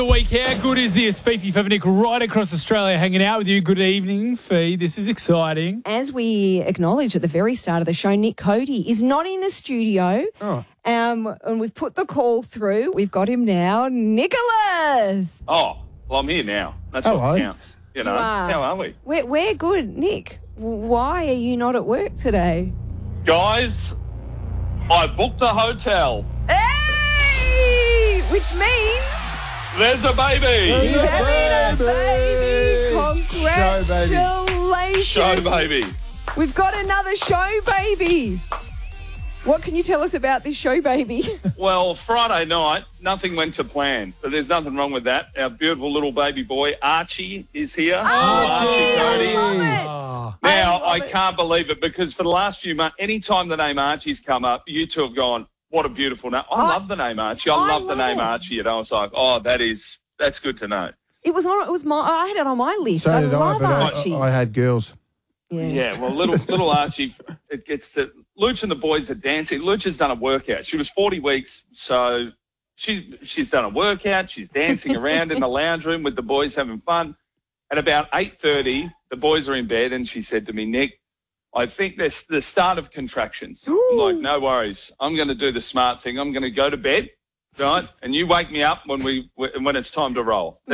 The week, how good is this? Fifi Fevenick right across Australia hanging out with you. Good evening, Fee. This is exciting. As we acknowledged at the very start of the show, Nick Cody is not in the studio. Oh. And we've put the call through. We've got him now. Nicholas! Oh, well, I'm here now. That's Hello. what counts. You know, are. how are we? We're good. Nick, why are you not at work today? Guys, I booked a hotel. Hey! Which means There's a baby. he's having a baby. Show baby. Congratulations. Show baby. We've got another show baby. What can you tell us about this show baby? Well, Friday night, nothing went to plan, but there's nothing wrong with that. Our beautiful little baby boy, Archie, is here. Archie, I Cody. love it. Oh. Now, I I love it. can't believe it because for the last few months, any time the name Archie's come up, you two have gone, what a beautiful name. I love the name Archie. I love the love name it. Archie. You know, it's like, oh, that's good to know. It was I had it on my list. So I did love but Archie. I had girls. Yeah, well, little Archie, it gets to Luch and the boys are dancing. Luch has done a workout. She was 40 weeks, so she's done a workout. She's dancing around in the lounge room with the boys having fun. At about 8:30, the boys are in bed, and she said to me, Nick, I think there's the start of contractions. I'm like, no worries. I'm going to do the smart thing. I'm going to go to bed, right? And you wake me up when it's time to roll.